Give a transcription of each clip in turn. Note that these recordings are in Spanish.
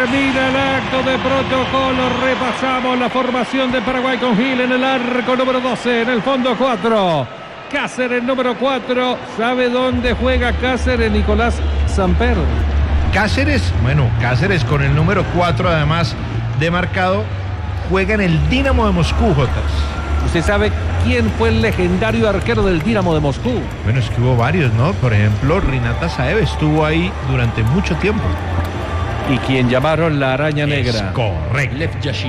termina el acto de protocolo. Repasamos la formación de Paraguay con Gil en el arco número 12, en el fondo 4. Cáceres número 4. ¿Sabe dónde juega Cáceres, Nicolás Samper? Cáceres con el número 4 además de marcado, juega en el Dinamo de Moscú, Jotas. ¿Usted sabe quién fue el legendario arquero del Dinamo de Moscú? Bueno, es que hubo varios, ¿no? Por ejemplo, Rinat Asaev estuvo ahí durante mucho tiempo. Y quien llamaron la araña negra. Es correcto.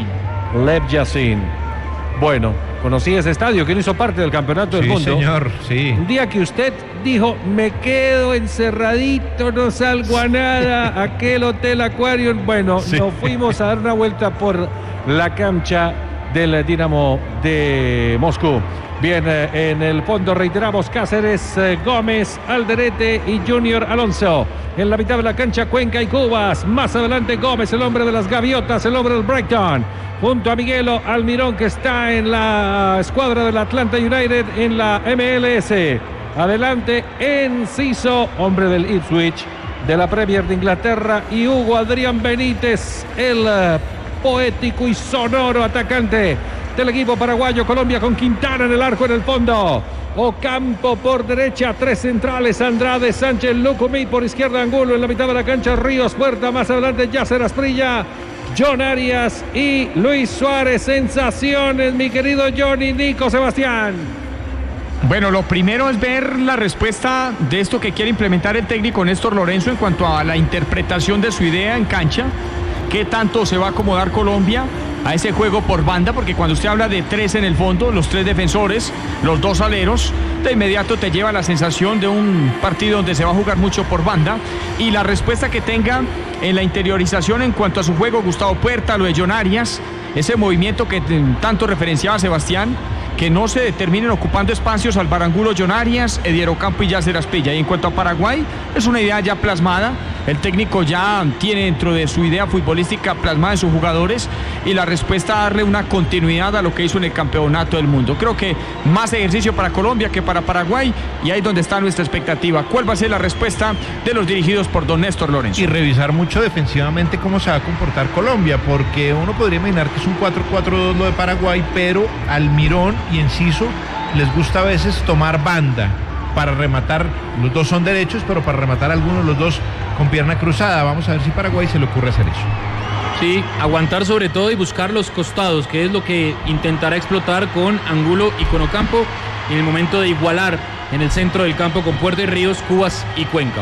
Lev Yashin. Bueno, conocí ese estadio, que hizo parte del campeonato del mundo. Sí, señor, sí. Un día que usted dijo, me quedo encerradito, no salgo a nada, aquel Hotel Aquarium. Bueno, sí. Nos fuimos a dar una vuelta por la cancha del Dinamo de Moscú. Bien, en el fondo reiteramos Cáceres, Gómez, Alderete y Junior Alonso. En la mitad de la cancha Cuenca y Cubas. Más adelante Gómez, el hombre de las gaviotas, el hombre del Brighton. Junto a Miguelo Almirón, que está en la escuadra del Atlanta United en la MLS. Adelante Enciso, hombre del Ipswich, de la Premier de Inglaterra. Y Hugo Adrián Benítez, el poético y sonoro atacante del equipo paraguayo. Colombia con Quintana en el arco, en el fondo. Ocampo por derecha, 3 centrales, Andrade, Sánchez, Lucumí por izquierda, Angulo en la mitad de la cancha, Ríos, Puerta, más adelante Yasser Asprilla, John Arias y Luis Suárez. Sensaciones, mi querido Johnny, Nico, Sebastián. Bueno, lo primero es ver la respuesta de esto que quiere implementar el técnico Néstor Lorenzo en cuanto a la interpretación de su idea en cancha. ¿Qué tanto se va a acomodar Colombia a ese juego por banda? Porque cuando usted habla de 3 en el fondo, los 3 defensores, los 2 aleros, de inmediato te lleva la sensación de un partido donde se va a jugar mucho por banda. Y la respuesta que tenga en la interiorización en cuanto a su juego, Gustavo Puerta, lo de John Arias, ese movimiento que tanto referenciaba Sebastián, que no se terminen ocupando espacios al Barangulo, John Arias, Edier Ocampo y Yasser Asprilla. Y en cuanto a Paraguay, es una idea ya plasmada. El técnico ya tiene dentro de su idea futbolística plasmada en sus jugadores, y la respuesta a darle una continuidad a lo que hizo en el campeonato del mundo. Creo que más ejercicio para Colombia que para Paraguay, y ahí es donde está nuestra expectativa. ¿Cuál va a ser la respuesta de los dirigidos por don Néstor Lorenzo? Y revisar mucho defensivamente cómo se va a comportar Colombia, porque uno podría imaginar que es un 4-4-2 lo de Paraguay, pero Almirón y Enciso les gusta a veces tomar banda para rematar. Los dos son derechos, pero para rematar algunos los dos con pierna cruzada. Vamos a ver si Paraguay se le ocurre hacer eso. Sí, aguantar sobre todo y buscar los costados, que es lo que intentará explotar con Angulo y con Ocampo, en el momento de igualar en el centro del campo con Puerta y Ríos, Cubas y Cuenca.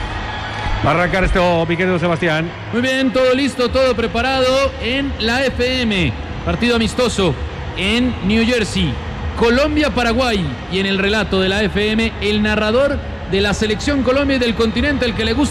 Va a arrancar esto, mi querido Sebastián. Muy bien, todo listo, todo preparado en la FM. Partido amistoso en New Jersey. Colombia-Paraguay, y en el relato de la FM, el narrador de la selección Colombia y del continente, el que le gusta